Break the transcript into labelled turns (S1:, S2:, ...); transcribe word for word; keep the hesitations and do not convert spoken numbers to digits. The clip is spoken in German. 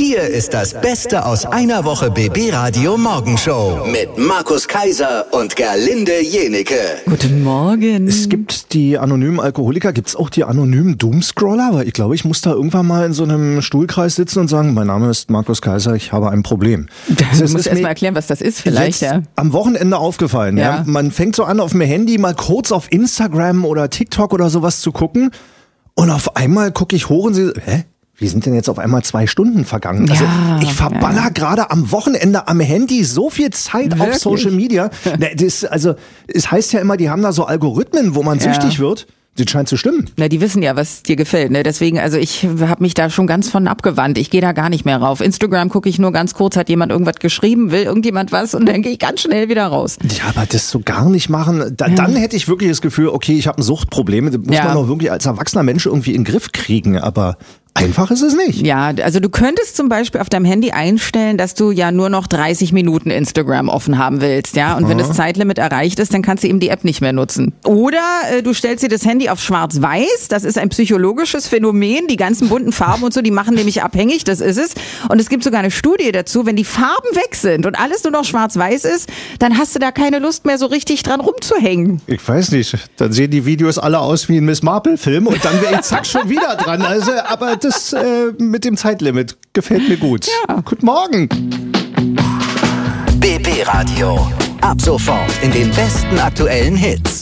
S1: Hier ist das Beste aus einer Woche B B Radio Morgenshow mit Markus Kaiser und Gerlinde Jenecke.
S2: Guten Morgen.
S3: Es gibt die anonymen Alkoholiker, gibt es auch die anonymen Doomscroller? Weil ich glaube, ich muss da irgendwann mal in so einem Stuhlkreis sitzen und sagen, mein Name ist Markus Kaiser, ich habe ein Problem.
S2: Du musst erst mal erklären, was das ist vielleicht.
S3: Jetzt
S2: Ja.
S3: am Wochenende aufgefallen. Ja. Ja. Man fängt so an, auf dem Handy mal kurz auf Instagram oder TikTok oder sowas zu gucken und auf einmal gucke ich hoch und sehe, hä? Wie sind denn jetzt auf einmal zwei Stunden vergangen? Also
S2: ja,
S3: ich verballer ja. gerade am Wochenende am Handy so viel Zeit Wirklich? auf Social Media. Das, also es heißt ja immer, die haben da so Algorithmen, wo man ja. süchtig wird. Das scheint zu stimmen.
S2: Na, die wissen ja, was dir gefällt. Ne? Deswegen, also ich habe mich da schon ganz von abgewandt. Ich gehe da gar nicht mehr rauf. Instagram gucke ich nur ganz kurz, hat jemand irgendwas geschrieben, will irgendjemand was und dann gehe ich ganz schnell wieder raus.
S3: Ja, aber das so gar nicht machen, da, ja. dann hätte ich wirklich das Gefühl, okay, ich habe ein Suchtproblem. Das muss ja. man doch wirklich als erwachsener Mensch irgendwie in den Griff kriegen, aber einfach ist es nicht.
S2: Ja, also du könntest zum Beispiel auf deinem Handy einstellen, dass du ja nur noch dreißig Minuten Instagram offen haben willst, ja. Und Aha. wenn das Zeitlimit erreicht ist, dann kannst du eben die App nicht mehr nutzen. Oder äh, du stellst dir das Handy auf schwarz-weiß. Das ist ein psychologisches Phänomen. Die ganzen bunten Farben und so, die machen nämlich abhängig. Das ist es. Und es gibt sogar eine Studie dazu, wenn die Farben weg sind und alles nur noch schwarz-weiß ist, dann hast du da keine Lust mehr so richtig dran rumzuhängen.
S3: Ich weiß nicht. Dann sehen die Videos alle aus wie ein Miss Marple-Film und dann wäre ich zack schon wieder dran. Also, aber das äh, mit dem Zeitlimit gefällt mir gut.
S2: Ja.
S3: Guten Morgen.
S1: B B Radio. Ab sofort in den besten aktuellen Hits.